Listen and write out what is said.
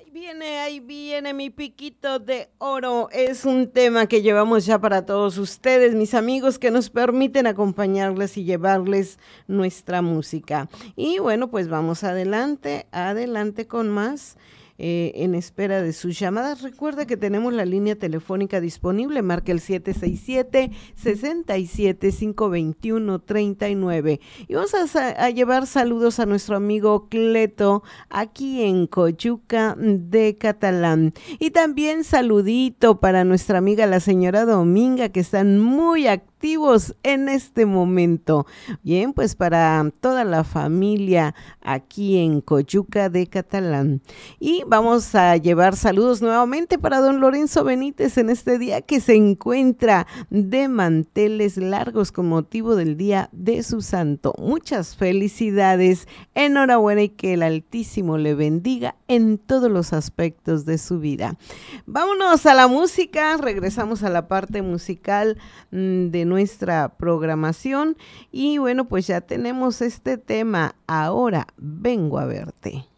Ahí viene mi piquito de oro. Es un tema que llevamos ya para todos ustedes, mis amigos, que nos permiten acompañarles y llevarles nuestra música. Y bueno, pues vamos adelante, adelante con más. En espera de sus llamadas. Recuerda que tenemos la línea telefónica disponible, marca el 767-67-521-39. Y vamos a llevar saludos a nuestro amigo Cleto, aquí en Coyuca de Catalán. Y también saludito para nuestra amiga la señora Dominga, que están muy activos en este momento. Bien, pues para toda la familia aquí en Coyuca de Catalán. Y vamos a llevar saludos nuevamente para don Lorenzo Benítez en este día que se encuentra de manteles largos con motivo del día de su santo. Muchas felicidades, enhorabuena y que el Altísimo le bendiga en todos los aspectos de su vida. Vámonos a la música, regresamos a la parte musical de nuestra programación y bueno, pues ya tenemos este tema, Ahora vengo a verte.